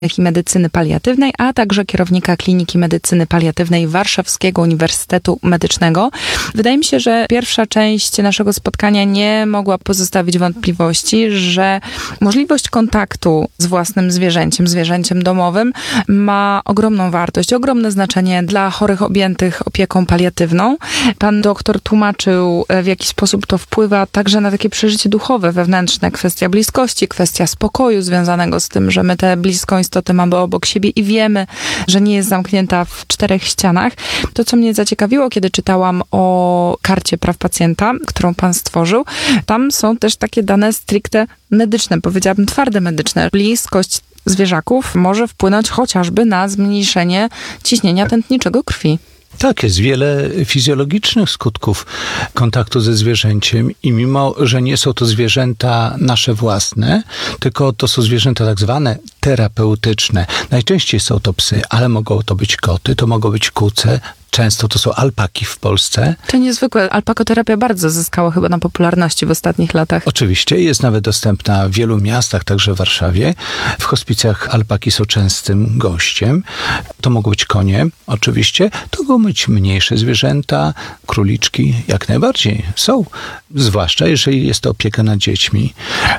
i Medycyny Paliatywnej, a także kierownika Kliniki Medycyny Paliatywnej Warszawskiego Uniwersytetu Medycznego. Wydaje mi się, że pierwsza część naszego spotkania nie mogła pozostawić wątpliwości, że możliwość kontaktu z własnym zwierzęciem domowym ma ogromną wartość, ogromne znaczenie dla chorych objętych opieką paliatywną. Pan doktor tłumaczył, w jaki sposób to wpływa także na takie przeżycie duchowe, wewnętrzne, kwestia bliskości, kwestia spokoju związanego z tym, że my tę bliską istotę mamy obok siebie i wiemy, że nie jest zamknięta w 4 ścianach. To, co mnie zaciekawiło, kiedy czytałam o karcie praw pacjenta, którą pan stworzył, tam są też takie dane stricte medyczne, powiedziałabym twarde medyczne. Bliskość zwierzaków może wpłynąć chociażby na zmniejszenie ciśnienia tętniczego krwi. Tak, jest wiele fizjologicznych skutków kontaktu ze zwierzęciem i mimo, że nie są to zwierzęta nasze własne, tylko to są zwierzęta tak zwane terapeutyczne. Najczęściej są to psy, ale mogą to być koty, to mogą być kuce, często to są alpaki w Polsce. To niezwykłe. Alpakoterapia bardzo zyskała chyba na popularności w ostatnich latach. Oczywiście, jest nawet dostępna w wielu miastach, także w Warszawie. W hospicjach alpaki są częstym gościem. To mogą być konie, oczywiście. To mogą być mniejsze zwierzęta, króliczki, jak najbardziej są. Zwłaszcza, jeżeli jest to opieka nad dziećmi.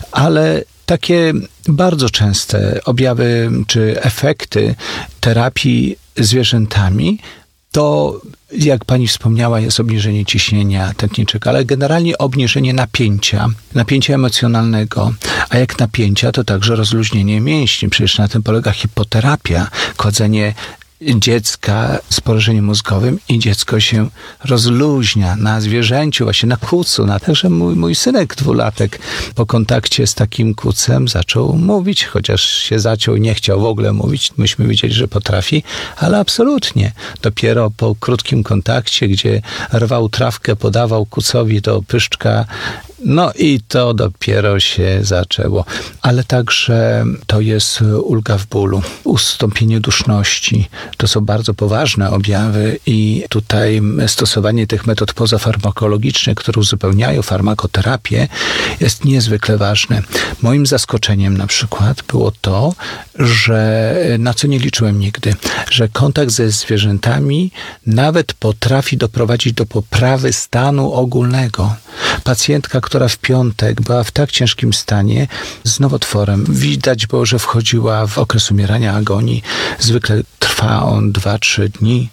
Ale takie bardzo częste objawy czy efekty terapii zwierzętami to, jak pani wspomniała, jest obniżenie ciśnienia tętniczego, ale generalnie obniżenie napięcia emocjonalnego, a jak napięcia, to także rozluźnienie mięśni. Przecież na tym polega hipoterapia, kładzenie dziecka z porażeniem mózgowym i dziecko się rozluźnia na zwierzęciu, właśnie na kucu. Także mój synek 2-latek po kontakcie z takim kucem zaczął mówić, chociaż się zaciął, nie chciał w ogóle mówić. Myśmy wiedzieli, że potrafi, ale absolutnie. Dopiero po krótkim kontakcie, gdzie rwał trawkę, podawał kucowi do pyszczka, no i to dopiero się zaczęło. Ale także to jest ulga w bólu, ustąpienie duszności. To są bardzo poważne objawy i tutaj stosowanie tych metod pozafarmakologicznych, które uzupełniają farmakoterapię, jest niezwykle ważne. Moim zaskoczeniem na przykład było to, że na co nie liczyłem nigdy, że kontakt ze zwierzętami nawet potrafi doprowadzić do poprawy stanu ogólnego. Pacjentka, która w piątek była w tak ciężkim stanie z nowotworem, widać było, że wchodziła w okres umierania, agonii. Zwykle trwa on 2-3 dni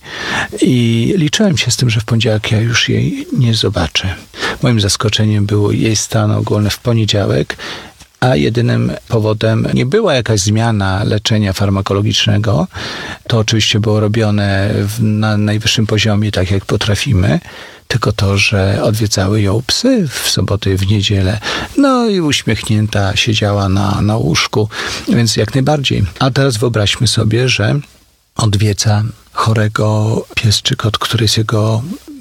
i liczyłem się z tym, że w poniedziałek ja już jej nie zobaczę. Moim zaskoczeniem był jej stan ogólny w poniedziałek, a jedynym powodem nie była jakaś zmiana leczenia farmakologicznego. To oczywiście było robione na najwyższym poziomie, tak jak potrafimy, tylko to, że odwiedzały ją psy w sobotę i w niedzielę. No i uśmiechnięta siedziała na łóżku, więc jak najbardziej. A teraz wyobraźmy sobie, że odwiedza chorego pies czy kot, który jest jego